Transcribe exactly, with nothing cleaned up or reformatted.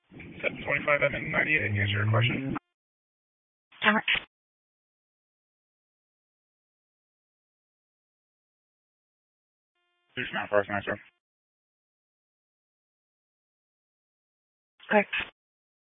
seven twenty-five M N ninety-eight, answer your question. Tower. There's not first, nice, sir. Okay.